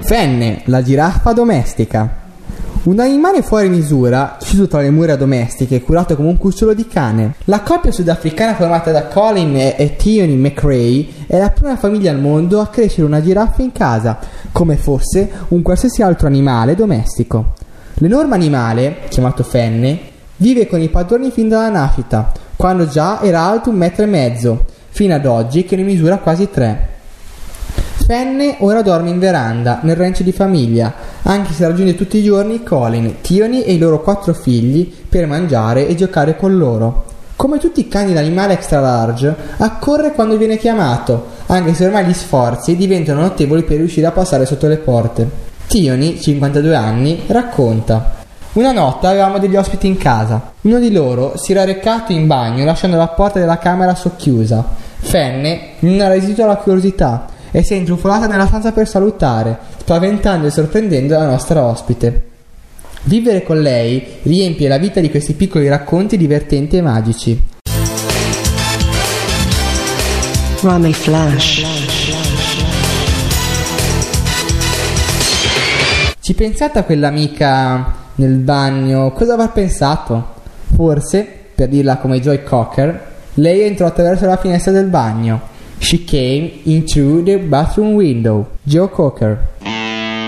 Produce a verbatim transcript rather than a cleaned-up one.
Fenne, la giraffa domestica. Un animale fuori misura, chiuso tra le mura domestiche e curato come un cucciolo di cane. La coppia sudafricana formata da Colin e, e Tioni McRae è la prima famiglia al mondo a crescere una giraffa in casa, come fosse un qualsiasi altro animale domestico. L'enorme animale, chiamato Fenne, vive con i padroni fin dalla nascita, quando già era alto un metro e mezzo, fino ad oggi che ne misura quasi tre. Fenne ora dorme in veranda, nel ranch di famiglia, anche se raggiunge tutti i giorni Colin, Tioni e i loro quattro figli per mangiare e giocare con loro. Come tutti i cani d'animale extra large, accorre quando viene chiamato, anche se ormai gli sforzi diventano notevoli per riuscire a passare sotto le porte. Tioni, cinquantadue anni, racconta: una notte avevamo degli ospiti in casa. Uno di loro si era recato in bagno lasciando la porta della camera socchiusa. Fenne non ha resistito alla curiosità e si è intrufolata nella stanza per salutare, spaventando e sorprendendo la nostra ospite. Vivere con lei riempie la vita di questi piccoli racconti divertenti e magici. Rummy Flash. Ci pensate a quell'amica nel bagno? Cosa avrà pensato? Forse, per dirla come Joy Cocker, lei entrò attraverso la finestra del bagno. She came in through the bathroom window. Joe Cocker.